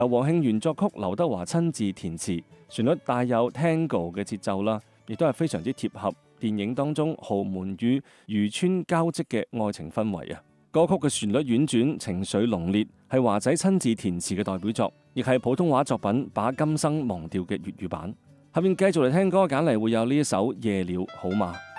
由黃慶元作曲，劉德華親自填詞，旋律帶有 Tango 嘅節奏啦，亦都係非常之貼合電影當中豪門與漁村交織嘅愛情氛圍啊！歌曲嘅旋律婉轉，情緒濃烈，係華仔親自填詞嘅代表作，亦係普通話作品把今生忘掉嘅粵語版。下面繼續嚟聽歌，揀嚟會有呢一首《夜了好嗎》。